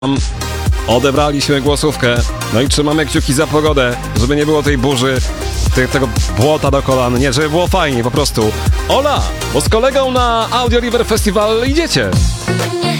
Odebraliśmy głosówkę. No i trzymamy kciuki za pogodę, żeby nie było tej burzy, tego błota do kolan. Nie, żeby było fajnie po prostu. Ola, bo z kolegą na Audio River Festival idziecie.